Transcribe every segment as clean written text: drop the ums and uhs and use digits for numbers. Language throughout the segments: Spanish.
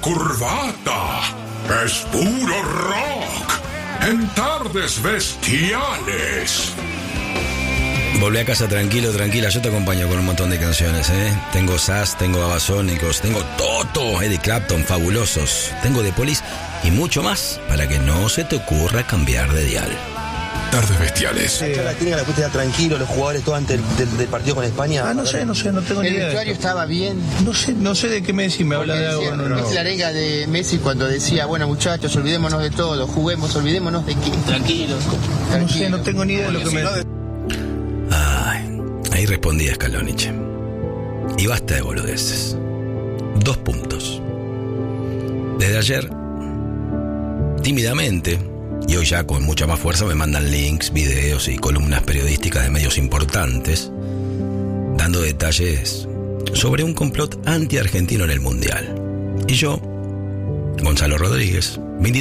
Curvata. Es puro rock. En Tardes Bestiales. Volví a casa tranquila, yo te acompaño con un montón de canciones, ¿eh? Tengo Sass, tengo Babasónicos, tengo Toto, Eddie Clapton, fabulosos. Tengo The Police y mucho más para que no se te ocurra cambiar de dial. Tardes Bestiales. La técnica la puse tranquilo, los jugadores todos antes del partido con España. No sé, no tengo ni idea. El vestuario estaba bien. No sé de qué me decís, me habla de algo. No. Es la arenga de Messi cuando decía, bueno muchachos, olvidémonos de todo, juguemos, olvidémonos de qué. Tranquilos. No sé, no tengo ni idea de lo que me... Ahí respondía Scaloni. Y basta de boludeces. 2 puntos. Desde ayer, tímidamente, y hoy ya con mucha más fuerza, me mandan links, videos y columnas periodísticas de medios importantes dando detalles sobre un complot anti-argentino en el Mundial. Y yo, Gonzalo Rodríguez,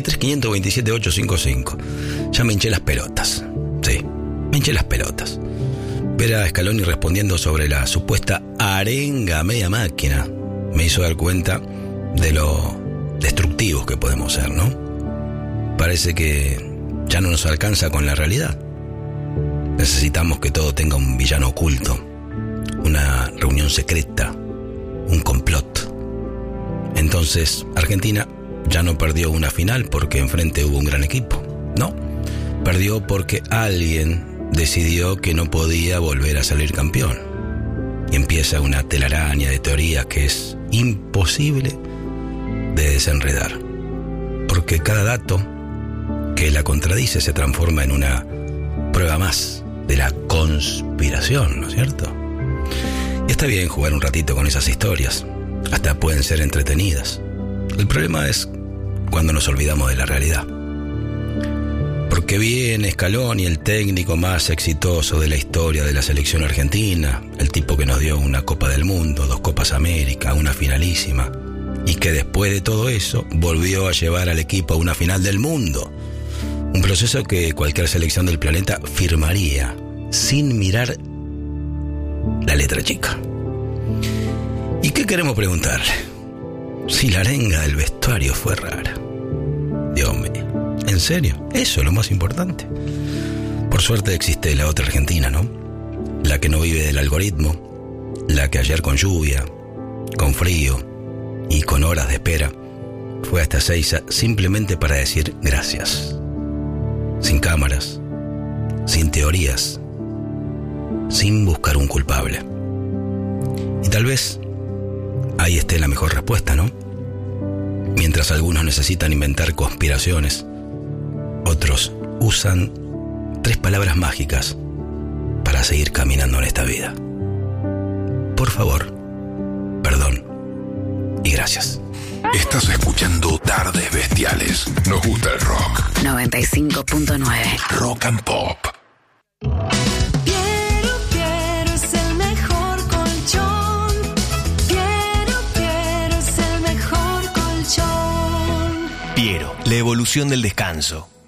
23-527-855, ya me hinché las pelotas. Sí, me hinché las pelotas. Ver a Scaloni respondiendo sobre la supuesta arenga a media máquina me hizo dar cuenta de lo destructivos que podemos ser, ¿no? Parece que ya no nos alcanza con la realidad. Necesitamos que todo tenga un villano oculto, una reunión secreta, un complot. Entonces, Argentina ya no perdió una final porque enfrente hubo un gran equipo. No, perdió porque alguien decidió que no podía volver a salir campeón. Y empieza una telaraña de teorías que es imposible de desenredar. Porque cada dato que la contradice se transforma en una prueba más de la conspiración, ¿no es cierto? Y está bien jugar un ratito con esas historias. Hasta pueden ser entretenidas. El problema es cuando nos olvidamos de la realidad. Porque viene Scaloni, el técnico más exitoso de la historia de la selección argentina, el tipo que nos dio una Copa del Mundo, 2 Copas América, una finalísima, y que después de todo eso volvió a llevar al equipo a una final del mundo. Un proceso que cualquier selección del planeta firmaría sin mirar la letra chica. ¿Y qué queremos preguntarle? Si la arenga del vestuario fue rara. Dios mío. ¿En serio? Eso es lo más importante. Por suerte existe la otra Argentina, ¿no? La que no vive del algoritmo, la que ayer con lluvia, con frío y con horas de espera fue hasta Ezeiza simplemente para decir gracias. Sin cámaras, sin teorías, sin buscar un culpable. Y tal vez ahí esté la mejor respuesta, ¿no? Mientras algunos necesitan inventar conspiraciones, otros usan 3 palabras mágicas para seguir caminando en esta vida. Por favor, perdón y gracias. Estás escuchando Tardes Bestiales. Nos gusta el rock. 95.9 Rock and Pop. Piero es el mejor colchón. Piero es el mejor colchón. Piero, la evolución del descanso.